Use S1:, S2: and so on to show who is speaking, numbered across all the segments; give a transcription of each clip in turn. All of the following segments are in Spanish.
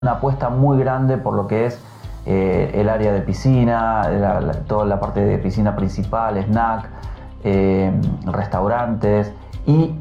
S1: Una apuesta muy grande por lo que es el área de piscina, toda la parte de piscina principal, snack, restaurantes y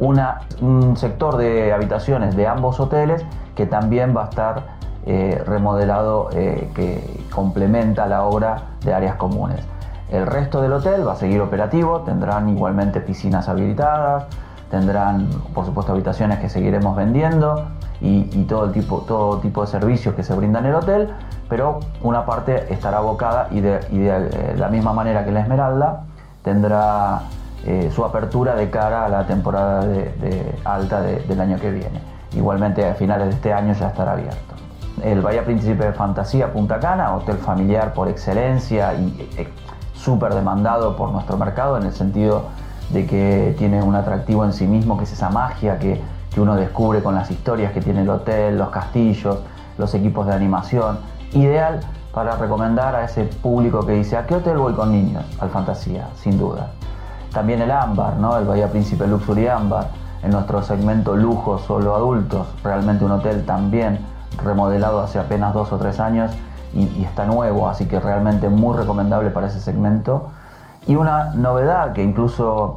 S1: un sector de habitaciones de ambos hoteles que también va a estar remodelado, que complementa la obra de áreas comunes. El resto del hotel va a seguir operativo, tendrán igualmente piscinas habilitadas, tendrán por supuesto habitaciones que seguiremos vendiendo y todo tipo de servicios que se brindan en el hotel, pero una parte estará abocada y de la misma manera que la Esmeralda tendrá su apertura de cara a la temporada alta del año que viene. Igualmente a finales de este año ya estará abierto. El Bahía Príncipe de Fantasía Punta Cana, hotel familiar por excelencia y súper demandado por nuestro mercado, en el sentido de que tiene un atractivo en sí mismo, que es esa magia que uno descubre con las historias que tiene el hotel, los castillos, los equipos de animación. Ideal para recomendar a ese público que dice: ¿a qué hotel voy con niños? Al Fantasía, sin duda. También el Ámbar, ¿no? El Bahía Príncipe Luxury Ámbar, en nuestro segmento lujo solo adultos, realmente un hotel también remodelado hace apenas 2 o 3 años y está nuevo, así que realmente muy recomendable para ese segmento. Y una novedad que incluso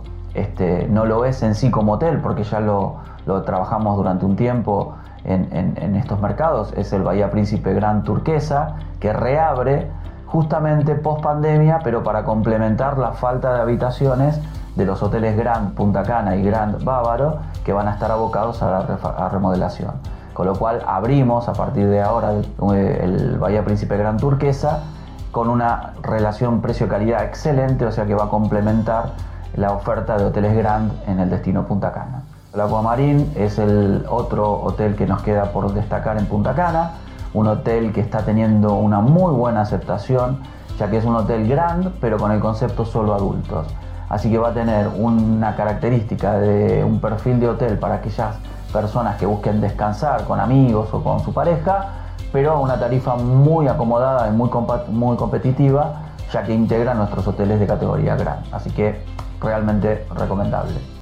S1: no lo es en sí como hotel, porque ya lo trabajamos durante un tiempo en estos mercados, es el Bahía Príncipe Grand Turquesa, que reabre justamente post pandemia, pero para complementar la falta de habitaciones de los hoteles Grand Punta Cana y Grand Bávaro, que van a estar abocados a remodelación. Con lo cual abrimos a partir de ahora el Bahía Príncipe Grand Turquesa con una relación precio-calidad excelente, o sea que va a complementar la oferta de hoteles Grand en el destino Punta Cana. El Aquamarine es el otro hotel que nos queda por destacar en Punta Cana, un hotel que está teniendo una muy buena aceptación, ya que es un hotel Grand, pero con el concepto solo adultos. Así que va a tener una característica de un perfil de hotel para aquellas personas que busquen descansar con amigos o con su pareja, pero a una tarifa muy acomodada y muy competitiva, ya que integra nuestros hoteles de categoría Grand. Así que realmente recomendable.